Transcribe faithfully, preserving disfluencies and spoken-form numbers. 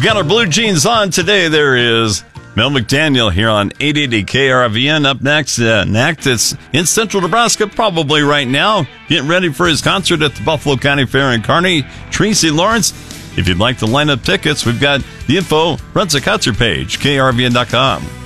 got our blue jeans on today. There is Mel McDaniel here on eight eighty K R V N. Up next, uh, an act that's in central Nebraska probably right now, getting ready for his concert at the Buffalo County Fair in Kearney, Tracy Lawrence. If you'd like to line up tickets, we've got the info, runs a concert page, K R V N dot com.